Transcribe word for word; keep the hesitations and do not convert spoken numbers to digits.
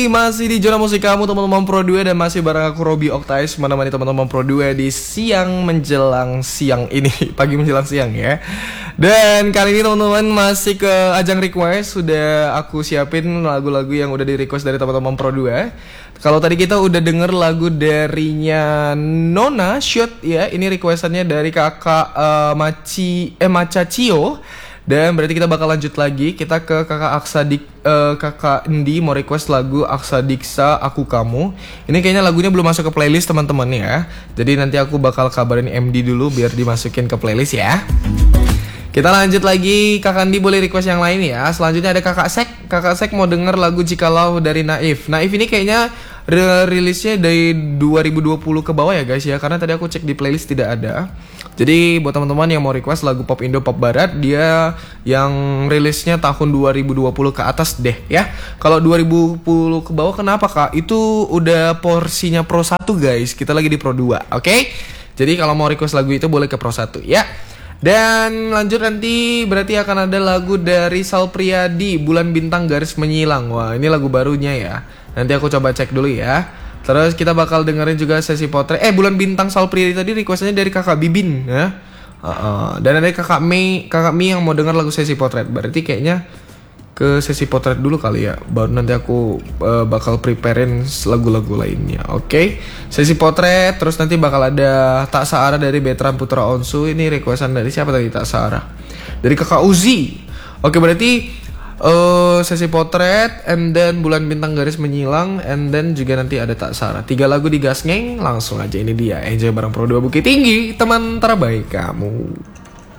Masih di zona musik kamu teman-teman Pro dua dan masih bareng aku Robby Oktais menemani teman-teman Pro dua di siang menjelang siang ini, pagi menjelang siang ya. Dan kali ini teman-teman masih ke ajang request, sudah aku siapin lagu-lagu yang udah di request dari teman-teman Pro dua. Kalau tadi kita udah denger lagu darinya Nona Shot ya, ini requestannya dari kakak uh, Maci eh Macacio. Dan berarti kita bakal lanjut lagi. Kita ke kakak Aksa Dik, uh, kakak Endi mau request lagu Aksa Diksa Aku Kamu. Ini kayaknya lagunya belum masuk ke playlist teman-teman ya. Jadi nanti aku bakal kabarin M D dulu biar dimasukin ke playlist ya. Kita lanjut lagi. Kakak Endi boleh request yang lain ya. Selanjutnya ada kakak Sek. Kakak Sek mau denger lagu Jikalau dari Naif. Naif ini kayaknya rilisnya dari dua ribu dua puluh ke bawah ya guys ya, karena tadi aku cek di playlist tidak ada. Jadi buat teman-teman yang mau request lagu pop Indo pop barat, dia yang rilisnya tahun dua ribu dua puluh ke atas deh ya. Kalau dua ribu sepuluh ke bawah kenapa kak? Itu udah porsinya Pro satu guys. Kita lagi di Pro dua, oke? Okay? Jadi kalau mau request lagu itu boleh ke Pro satu ya. Dan lanjut nanti berarti akan ada lagu dari Sal Priadi, Bulan Bintang Garis Menyilang. Wah ini lagu barunya ya. Nanti aku coba cek dulu ya. Terus kita bakal dengerin juga sesi potret. Eh Bulan Bintang Sal Priadi tadi requestnya dari kakak Bibin ya. uh, uh. Dan ada kakak Mei, kakak Mi yang mau denger lagu sesi potret. Berarti kayaknya ke sesi potret dulu kali ya. Baru nanti aku uh, bakal preparein lagu-lagu lainnya. Oke okay? Sesi potret. Terus nanti bakal ada Tak Searah dari Betran Putra Onsu. Ini requestan dari siapa tadi Tak Searah? Dari kakak Uzi. Oke okay, berarti Uh, sesi potret, and then Bulan Bintang Garis Menyilang, and then juga nanti ada Tak Searah. Tiga lagu di gas ngeng, langsung aja ini dia. Enjoy bareng Pro dua Bukit Tinggi, teman terbaik kamu.